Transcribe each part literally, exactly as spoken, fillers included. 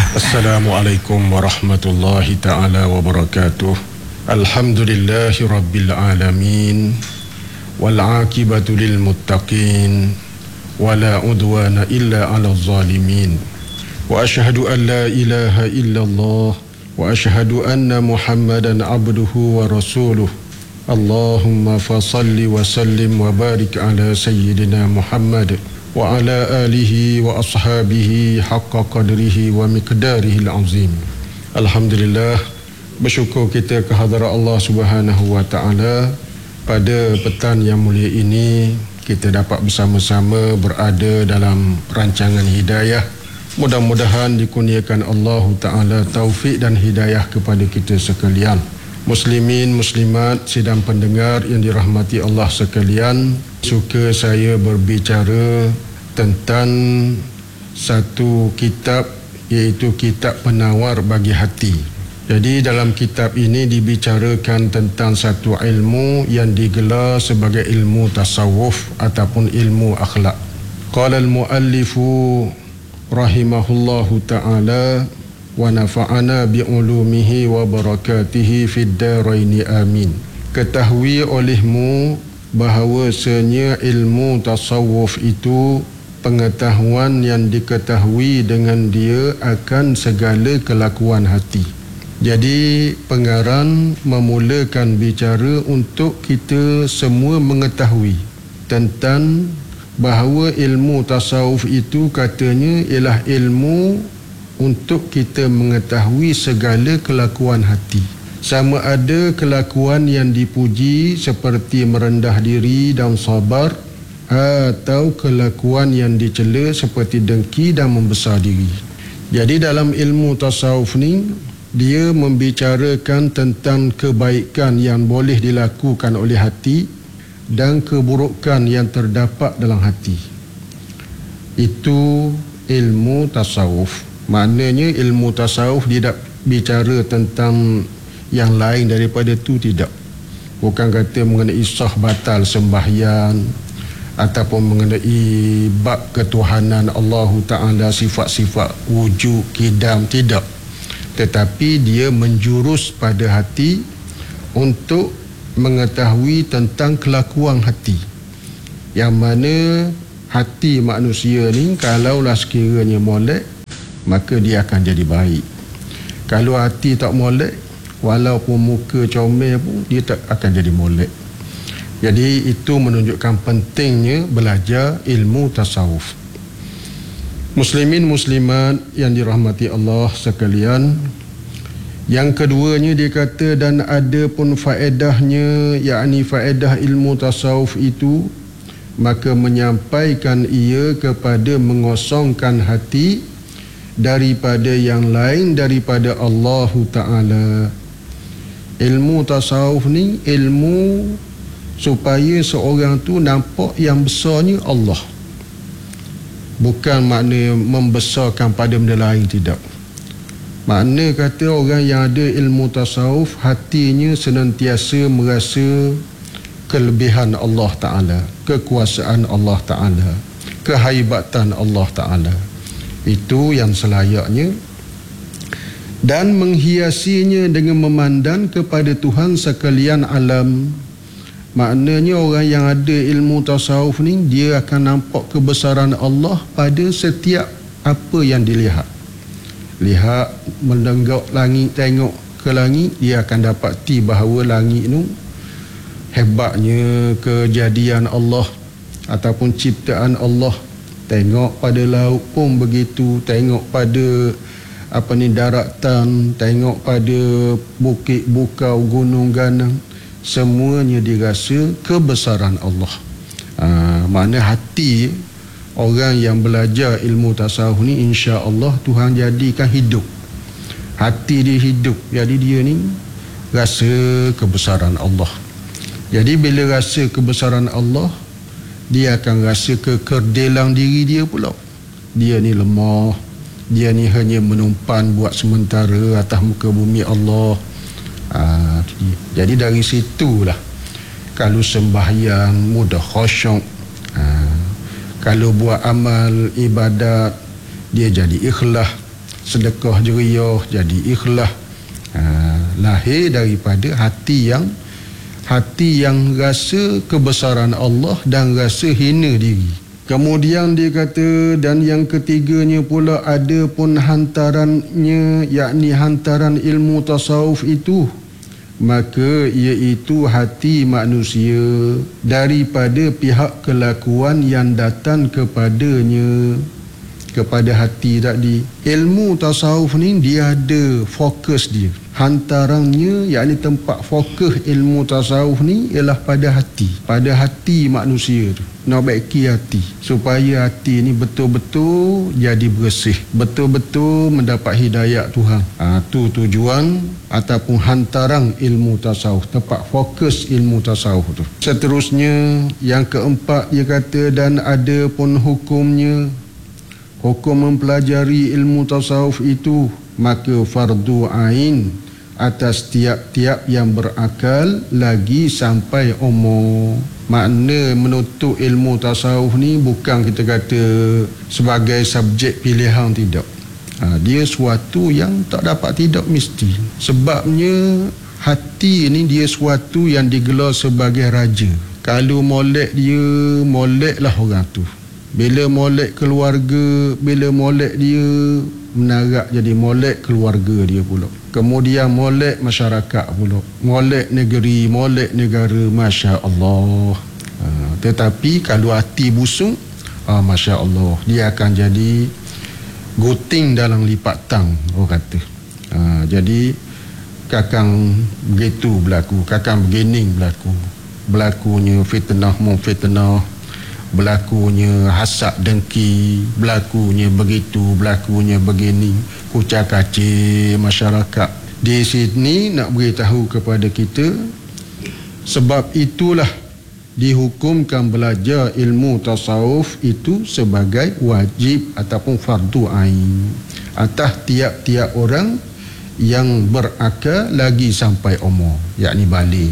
Assalamualaikum warahmatullahi ta'ala wabarakatuh. Alhamdulillahi rabbil alamin. Wal'aqibatu lil muttaqin. Wala udwana illa ala zalimin. Wa ashhadu an la ilaha illallah. Wa ashhadu anna Muhammadan abduhu wa rasuluh. Allahumma fasalli wa sallim wa barik ala sayyidina Muhammad wa ala alihi wa ashabihi haqqa qadrihi wa miqdarihi al-azim. Alhamdulillah, bersyukur kita kehadrat Allah Subhanahu wa taala pada petang yang mulia ini kita dapat bersama-sama berada dalam rancangan hidayah. Mudah-mudahan dikurniakan Allah taala taufik dan hidayah kepada kita sekalian. Muslimin, muslimat, sidang pendengar yang dirahmati Allah sekalian, suka saya berbicara tentang satu kitab, iaitu kitab penawar bagi hati. Jadi dalam kitab ini dibicarakan tentang satu ilmu yang digelar sebagai ilmu tasawuf ataupun ilmu akhlak. Qala al-muallifu rahimahullahu ta'ala wa nafa'ana bi'ulumihi wa barakatihi fid daraini amin. Ketahui olehmu bahawasanya ilmu tasawuf itu pengetahuan yang diketahui dengan dia akan segala kelakuan hati. Jadi pengarang memulakan bicara untuk kita semua mengetahui tentang bahawa ilmu tasawuf itu katanya ialah ilmu untuk kita mengetahui segala kelakuan hati. Sama ada kelakuan yang dipuji seperti merendah diri dan sabar, atau kelakuan yang dicela seperti dengki dan membesar diri. Jadi dalam ilmu tasawuf ni, dia membicarakan tentang kebaikan yang boleh dilakukan oleh hati dan keburukan yang terdapat dalam hati. Itu ilmu tasawuf. Maknanya ilmu tasawuf tidak bicara tentang yang lain daripada itu, tidak. Bukan kata mengenai sah batal sembahyang ataupun mengenai bab ketuhanan Allah Ta'ala, sifat-sifat wujud, kidam, tidak. Tetapi dia menjurus pada hati untuk mengetahui tentang kelakuan hati, yang mana hati manusia ni kalaulah sekiranya molek, maka dia akan jadi baik. Kalau hati tak molek, walaupun muka comel pun, dia tak akan jadi molek. Jadi itu menunjukkan pentingnya belajar ilmu tasawuf. Muslimin muslimat yang dirahmati Allah sekalian, yang keduanya dia kata, dan ada pun faedahnya, yakni faedah ilmu tasawuf itu, maka menyampaikan ia kepada mengosongkan hati daripada yang lain daripada Allah Ta'ala. Ilmu tasawuf ni ilmu supaya seorang tu nampak yang besarnya Allah. Bukan makna membesarkan pada benda lain, tidak. Makna kata orang yang ada ilmu tasawuf, hatinya senantiasa merasa kelebihan Allah Ta'ala, kekuasaan Allah Ta'ala, kehaibatan Allah Ta'ala. Itu yang selayaknya. Dan menghiasinya dengan memandang kepada Tuhan sekalian alam. Maknanya orang yang ada ilmu tasawuf ni, dia akan nampak kebesaran Allah pada setiap apa yang dilihat. Lihat, mendenggak langit, tengok ke langit, dia akan dapati bahawa langit tu hebatnya kejadian Allah ataupun ciptaan Allah. Tengok pada laut pun begitu, tengok pada apa ni daratan, tengok pada bukit bukau, gunung ganang, semuanya dirasa kebesaran Allah. Ha, makna hati orang yang belajar ilmu tasawuf ni, insya-Allah Tuhan jadikan hidup. Hati dia hidup, jadi dia ni rasa kebesaran Allah. Jadi bila rasa kebesaran Allah, dia akan rasa kekerdilan diri dia pula. Dia ni lemah, dia ni hanya menumpan buat sementara atas muka bumi Allah. Ha, jadi dari situlah kalau sembahyang mudah khusyuk, ha, kalau buat amal ibadat dia jadi ikhlas, sedekah jeriah, jadi ikhlas. Ha, lahir daripada hati yang hati yang rasa kebesaran Allah dan rasa hina diri. Kemudian dia kata, dan yang ketiganya pula ada pun hantarannya, yakni hantaran ilmu tasawuf itu, maka iaitu hati manusia daripada pihak kelakuan yang datang kepadanya, kepada hati tadi. Ilmu tasawuf ni dia ada fokus dia. Hantarannya, yakni tempat fokus ilmu tasawuf ni ialah pada hati, pada hati manusia tu. Nak baiki hati supaya hati ni betul-betul jadi bersih, betul-betul mendapat hidayat Tuhan. Ha, tu tujuan ataupun hantaran ilmu tasawuf, tempat fokus ilmu tasawuf tu. Seterusnya yang keempat dia kata, dan ada pun hukumnya, hukum mempelajari ilmu tasawuf itu, maka fardu ain atas tiap-tiap yang berakal lagi sampai umur. Makna menuntut ilmu tasawuf ni bukan kita kata sebagai subjek pilihan, tidak. Ha, dia suatu yang tak dapat tidak mesti. Sebabnya hati ni dia suatu yang digelar sebagai raja. Kalau molek dia, moleklah orang tu. Bila molek keluarga, bila molek dia, menarak jadi molek keluarga dia pula. Kemudian molek masyarakat pula, molek negeri, molek negara. Masya Allah. Ha, tetapi kalau hati busuk, ah, Masya Allah, dia akan jadi guting dalam lipat tang, orang kata. Ha, jadi kakang begitu berlaku, kakang begini berlaku. Berlakunya fitnah memfitnah, berlakunya hasad dengki, berlakunya begitu, berlakunya begini, kucak kacir masyarakat. Di sini nak beritahu kepada kita, sebab itulah dihukumkan belajar ilmu tasawuf itu sebagai wajib ataupun fardu ain atas tiap-tiap orang yang berakal lagi sampai umur, yakni balik.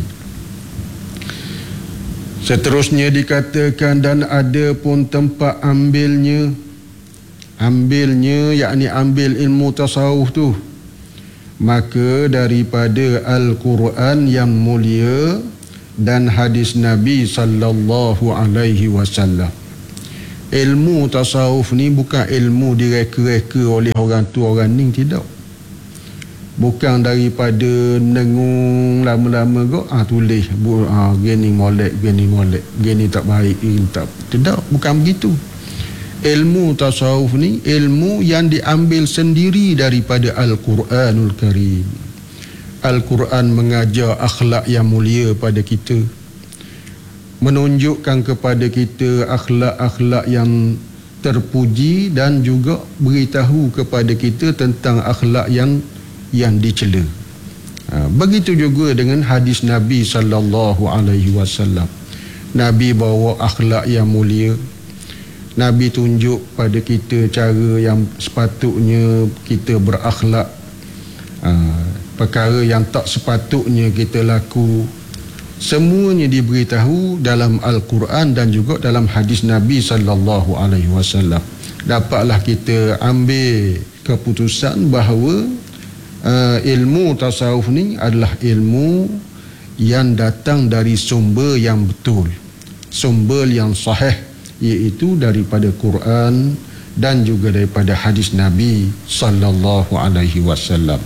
Seterusnya dikatakan, dan ada pun tempat ambilnya, ambilnya yakni ambil ilmu tasawuf tu, maka daripada Al-Quran yang mulia dan hadis Nabi sallallahu alaihi wasallam. Ilmu tasawuf ni bukan ilmu direka-reka oleh orang tu orang ni, tidak. Bukan daripada nengung lama-lama kau ah tulis bu, ah gini molek, gini molek, gini tak baik, ini tak, tidak, bukan begitu. Ilmu tasawuf ni ilmu yang diambil sendiri daripada Al-Quranul Karim. Al-Quran mengajar akhlak yang mulia pada kita, menunjukkan kepada kita akhlak-akhlak yang terpuji, dan juga beritahu kepada kita tentang akhlak yang yang dicela. Ha, begitu juga dengan hadis Nabi sallallahu alaihi wasallam. Nabi bawa akhlak yang mulia. Nabi tunjuk pada kita cara yang sepatutnya kita berakhlak. Ha, perkara yang tak sepatutnya kita laku. Semuanya diberitahu dalam Al-Quran dan juga dalam hadis Nabi sallallahu alaihi wasallam. Dapatlah kita ambil keputusan bahawa Uh, ilmu tasawuf ni adalah ilmu yang datang dari sumber yang betul, sumber yang sahih, iaitu daripada Quran dan juga daripada hadis Nabi sallallahu alaihi wasallam.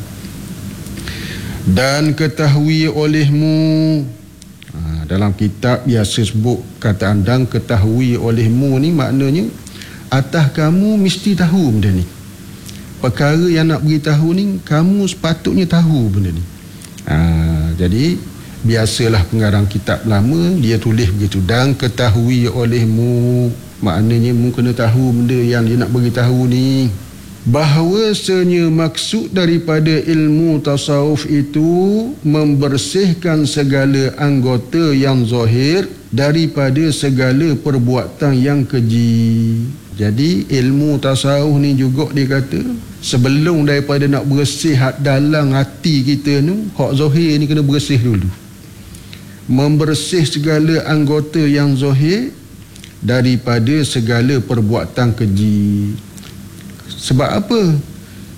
Dan ketahui olehmu, uh, dalam kitab biasa sebut kata andang ketahui olehmu ni maknanya atas kamu mesti tahu benda ni. Perkara yang nak beritahu ni kamu sepatutnya tahu benda ni. Ha, jadi biasalah pengarang kitab lama dia tulis begitu, dan ketahui olehmu, maknanya mu kena tahu benda yang dia nak beritahu ni. Bahawasanya maksud daripada ilmu tasawuf itu membersihkan segala anggota yang zahir daripada segala perbuatan yang keji. Jadi ilmu tasawuf ni juga dia kata, sebelum daripada nak bersih dalam hati kita ni, hak zahir ni kena bersih dulu. Membersih segala anggota yang zahir daripada segala perbuatan keji. Sebab apa?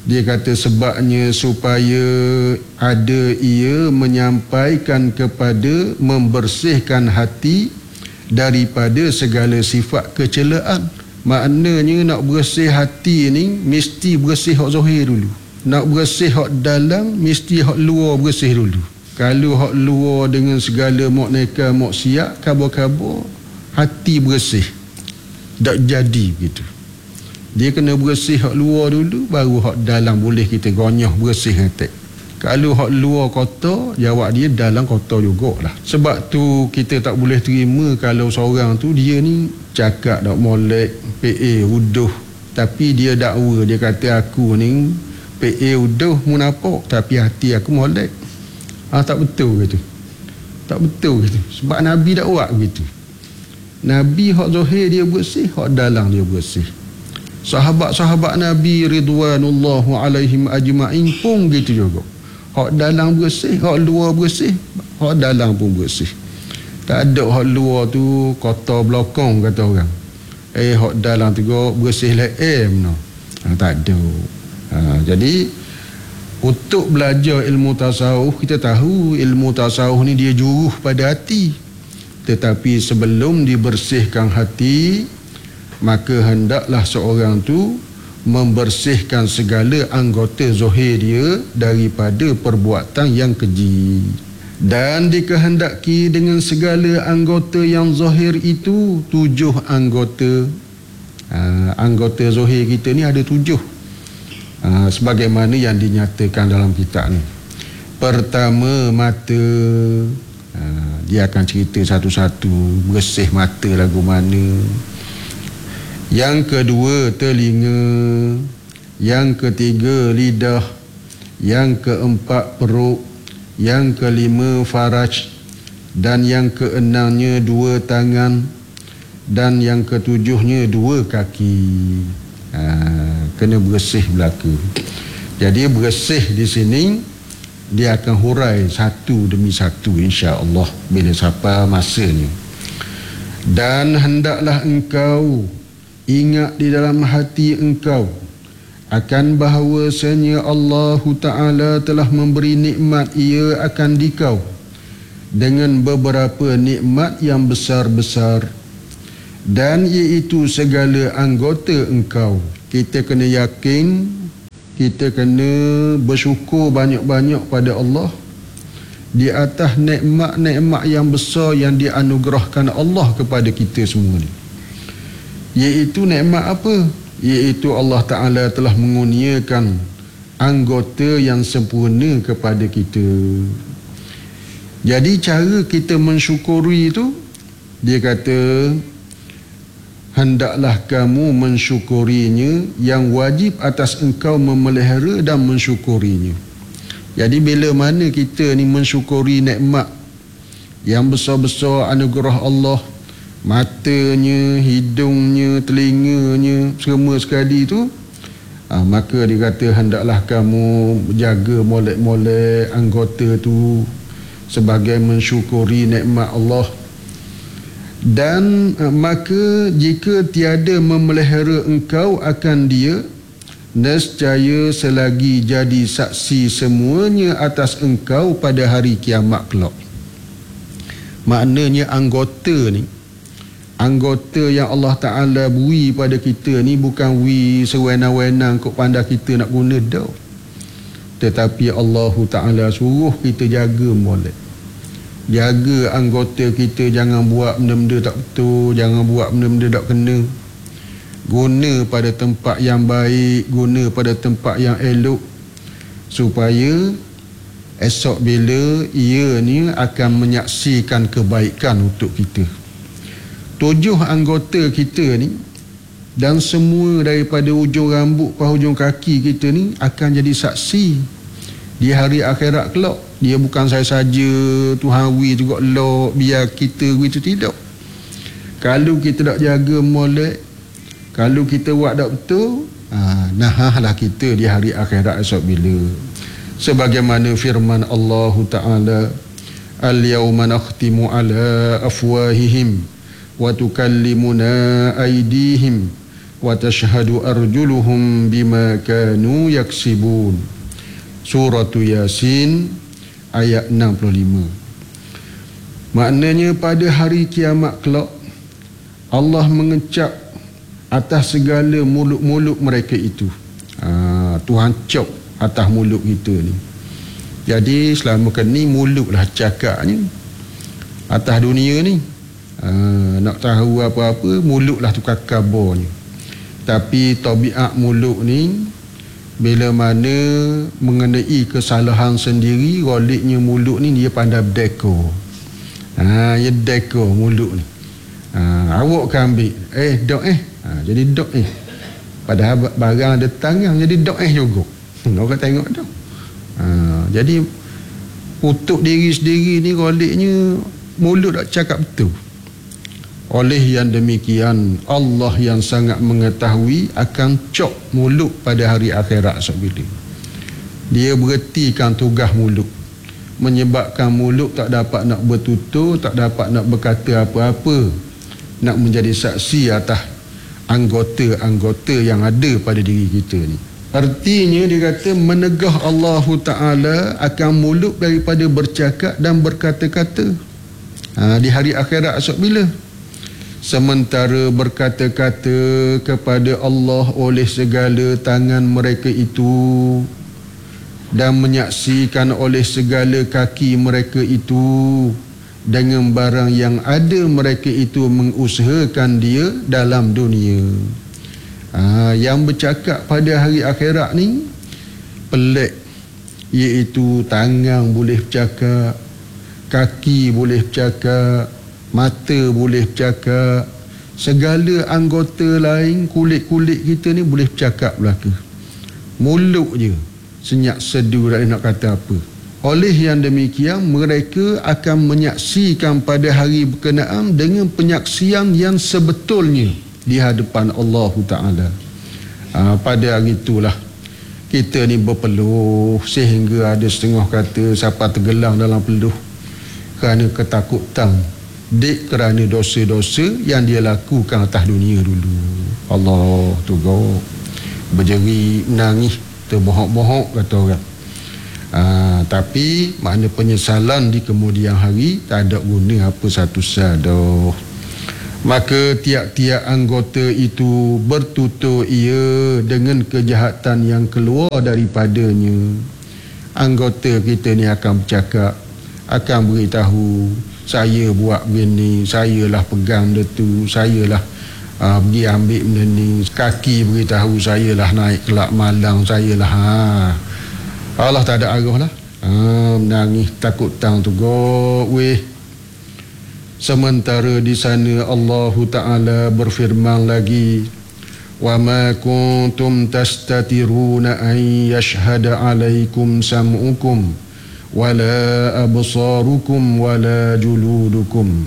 Dia kata sebabnya supaya ada ia menyampaikan kepada membersihkan hati daripada segala sifat kecelaan. Maknanya nak bersih hati ni mesti bersih hak zahir dulu. Nak bersih hak dalam mesti hak luar bersih dulu. Kalau hak luar dengan segala mukneka maksiat, kabar-kabar hati bersih. Tak jadi begitu. Dia kena bersih hak luar dulu, baru hak dalam boleh kita gonyah bersih hati. Kalau hak luar kotor, jawab dia dalam kotor jugalah. Sebab tu kita tak boleh terima kalau seorang tu dia ni cakap tak molek, P A uduh, tapi dia dakwa, dia kata aku ni P A uduh munafik tapi hati aku molek. Ah, tak betul gitu. Tak betul gitu. Sebab Nabi dakwa begitu. Nabi hak zahir dia bersih, hak dalam dia bersih. Sahabat-sahabat Nabi ridwanullahu alaihim ajma'in pun gitu juga. Hak dalam bersih, hak luar bersih, hak dalam pun bersih. Tak ada hak luar tu kotor belakang kata orang. Eh hak dalam tu bersih leem no. Ha, tak ada. Ha, jadi untuk belajar ilmu tasawuf, kita tahu ilmu tasawuf ni dia juruh pada hati. Tetapi sebelum dibersihkan hati, maka hendaklah seorang tu membersihkan segala anggota zahir dia daripada perbuatan yang keji. Dan dikehendaki dengan segala anggota yang zahir itu tujuh anggota. Ha, anggota zahir kita ni ada tujuh. Ha, sebagaimana yang dinyatakan dalam kitab ni. Pertama, mata. Ha, dia akan cerita satu-satu bersih mata lagu mana. Yang kedua, telinga. Yang ketiga, lidah. Yang keempat, perut. Yang kelima, faraj. Dan yang keenamnya, dua tangan. Dan yang ketujuhnya, dua kaki. Ha, kena bersih belaka. Jadi bersih di sini dia akan hurai satu demi satu insya-Allah bila sampai masanya. Dan hendaklah engkau ingat di dalam hati engkau akan bahawasanya Allah Ta'ala telah memberi nikmat ia akan dikau dengan beberapa nikmat yang besar-besar, dan iaitu segala anggota engkau. Kita kena yakin, kita kena bersyukur banyak-banyak pada Allah di atas nikmat-nikmat yang besar yang dianugerahkan Allah kepada kita semua ni. Iaitu nikmat apa? Iaitu Allah Ta'ala telah mengurniakan anggota yang sempurna kepada kita. Jadi cara kita mensyukuri itu, dia kata hendaklah kamu mensyukurinya, yang wajib atas engkau memelihara dan mensyukurinya. Jadi bila mana kita ni mensyukuri nikmat yang besar-besar anugerah Allah, matanya, hidungnya, telinganya, semua sekali itu, ha, maka dia kata hendaklah kamu jaga molek-molek anggota tu sebagai mensyukuri nikmat Allah. Dan uh, maka jika tiada memelihara engkau akan dia, nescaya selagi jadi saksi semuanya atas engkau pada hari kiamat kelak. Maknanya anggota ni, anggota yang Allah Ta'ala beri pada kita ni bukan wi sewenang-wenang kok pandai kita nak guna dah. Tetapi Allah Ta'ala suruh kita jaga molek. Jaga anggota kita, jangan buat benda-benda tak betul, jangan buat benda-benda tak kena. Guna pada tempat yang baik, guna pada tempat yang elok, supaya esok bila ia ni akan menyaksikan kebaikan untuk kita. Tujuh anggota kita ni dan semua daripada ujung rambut ke hujung kaki kita ni akan jadi saksi di hari akhirat kelak. Dia bukan saya saja Tuhan wi juga elok biar kita begitu, tidak. Kalau kita tak jaga molek, kalau kita buat tak betul, ha, nahlah kita di hari akhirat esok bila. Sebagaimana firman Allah Ta'ala, al-yawma nakhtimu ala afwahihim wa tukallimuna aydihim wa tashhadu arjuluhum bima kanu yaksibun. Surah Yasin ayat enam puluh lima. Maknanya pada hari kiamat kelak Allah mengecap atas segala mulut-mulut mereka itu. Ha, Tuhan cop atas mulut kita ni. Jadi selama ni mulutlah cakapnya atas dunia ni. Ha, nak tahu apa-apa mulutlah tukar kabarnya. Tapi tabiat mulut ni bila mana mengenai kesalahan sendiri, goliknya mulut ni dia pandai dekor. Ha, dia dekor mulut ni. Ha, awak kan ambil eh dok eh. Ha, jadi dok eh. Padahal barang ada tangan jadi dok eh juga. Orang tengok tu. Ha, jadi untuk diri sendiri ni goliknya mulut tak cakap betul. Oleh yang demikian Allah yang sangat mengetahui akan cop mulut pada hari akhirat sebila. Dia berhentikan tugas mulut, menyebabkan mulut tak dapat nak bertutur, tak dapat nak berkata apa-apa, nak menjadi saksi atas anggota-anggota yang ada pada diri kita ni. Artinya dia kata menegah Allah Ta'ala akan mulut daripada bercakap dan berkata-kata ha, di hari akhirat esok bila. Sementara berkata-kata kepada Allah oleh segala tangan mereka itu dan menyaksikan oleh segala kaki mereka itu dengan barang yang ada mereka itu mengusahakan dia dalam dunia. Ha, yang bercakap pada hari akhirat ni pelik, iaitu tangan boleh bercakap, kaki boleh bercakap, mata boleh bercakap, segala anggota lain kulit-kulit kita ni boleh bercakap belaka. Mulut je senyap sedu tak nak kata apa. Oleh yang demikian mereka akan menyaksikan pada hari berkenaan dengan penyaksian yang sebetulnya di hadapan Allah Ta'ala. Ha, pada hari itulah kita ni berpeluh sehingga ada setengah kata siapa tergelam dalam peluh kerana ketakutan, dik kerana dosa-dosa yang dia lakukan atas dunia dulu. Allah tu go berjeri menangis terbohok-bohok kata orang. Ha, tapi makna penyesalan di kemudian hari tak ada guna apa satu sadoh. Maka tiap-tiap anggota itu bertutur ia dengan kejahatan yang keluar daripadanya. Anggota kita ni akan bercakap, akan beritahu, saya buat begini, saya lah pegang benda tu, saya lah uh, pergi ambil benda ni. Kaki beritahu saya lah naik kelak malang, saya lah ha. Allah tak ada arah lah. Ha, menangis takut tang tu go weh. Sementara di sana Allah Ta'ala berfirman lagi, wa ma kuntum tastatiruna an yashhada alaikum sam'ukum wala absarukum wala juludukum.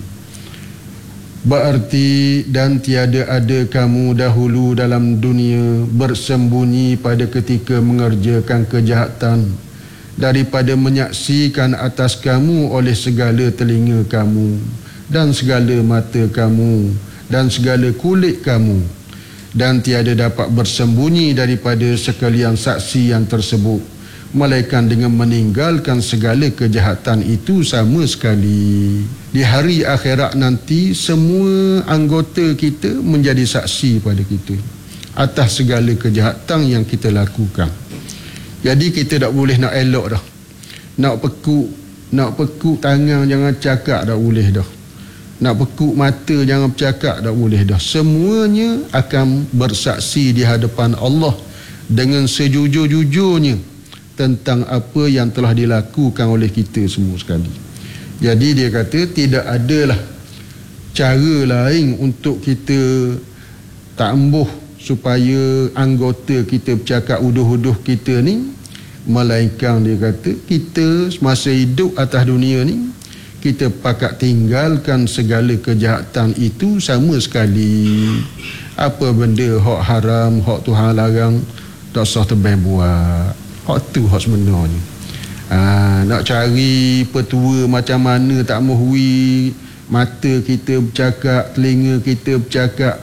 Berarti dan tiada ada kamu dahulu dalam dunia bersembunyi pada ketika mengerjakan kejahatan daripada menyaksikan atas kamu oleh segala telinga kamu dan segala mata kamu dan segala kulit kamu, dan tiada dapat bersembunyi daripada sekalian saksi yang tersebut melainkan dengan meninggalkan segala kejahatan itu sama sekali. Di hari akhirat nanti semua anggota kita menjadi saksi pada kita atas segala kejahatan yang kita lakukan. Jadi kita tak boleh nak elok dah. Nak pekuk, nak pekuk tangan jangan cakap tak boleh dah. Nak pekuk mata jangan bercakap tak boleh dah. Semuanya akan bersaksi di hadapan Allah dengan sejujur-jujurnya tentang apa yang telah dilakukan oleh kita semua sekali. Jadi dia kata tidak adalah cara lain untuk kita tak embuh supaya anggota kita bercakap uduh-uduh kita ni, melainkan dia kata kita semasa hidup atas dunia ni kita pakat tinggalkan segala kejahatan itu sama sekali. Apa benda hak haram, hak Tuhan larang, tak sah terbang buat. Hak tu hak sebenarnya. Ha, nak cari petua macam mana tak mohwi mata kita bercakap, telinga kita bercakap,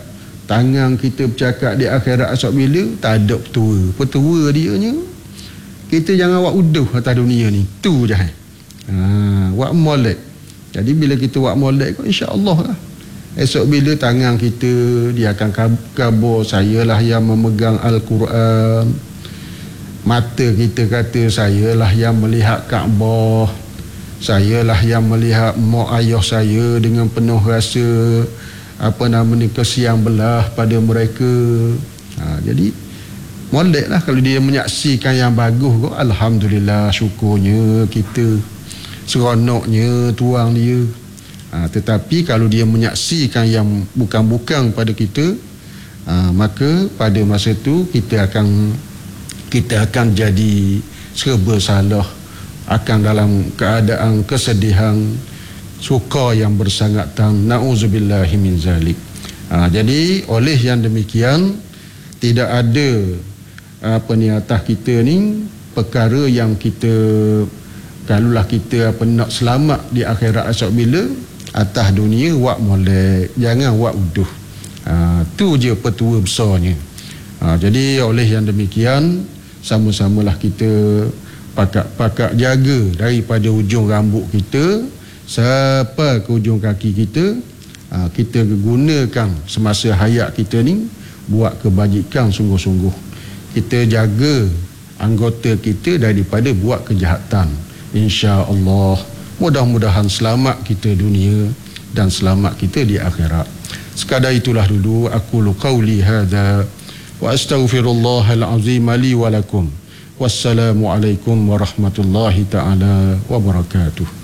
tangan kita bercakap di akhirat esok bila, tak ada petua. Petua dia nya kita jangan buat uduh atas dunia ni, tu je. Ha, buat molek. Jadi bila kita buat molek, insya-Allah lah esok bila tangan kita dia akan kabur, sayalah yang memegang Al-Quran. Mata kita kata sayalah yang melihat Kaabah, sayalah yang melihat mak ayah saya dengan penuh rasa apa nama ni, kesian belah pada mereka. Ha, jadi moleklah kalau dia menyaksikan yang bagus, kok alhamdulillah, syukurnya kita, seronoknya tuang dia. Ha, tetapi kalau dia menyaksikan yang bukan-bukan pada kita, ha, maka pada masa tu kita akan kita akan jadi serba salah, akan dalam keadaan kesedihan, suka yang bersangatan. Na'udzubillahi min zalik. Ha, jadi oleh yang demikian, tidak ada apa ni atas kita ni perkara yang kita, kalaulah kita apa nak selamat di akhirat esok bila, atas dunia wak molek, jangan wak uduh. Ha, tu je petua besarnya. Ha, jadi oleh yang demikian, sama-samalah kita pakak-pakak jaga daripada ujung rambut kita sampai ke ujung kaki kita. Ha, kita gunakan semasa hayat kita ni buat kebajikan sungguh-sungguh. Kita jaga anggota kita daripada buat kejahatan. Insya-Allah, mudah-mudahan selamat kita dunia dan selamat kita di akhirat. Sekadar itulah dulu aku qauli hadza wa astaghfirullahal azim li wa lakum. Wassalamualaikum warahmatullahi taala wabarakatuh.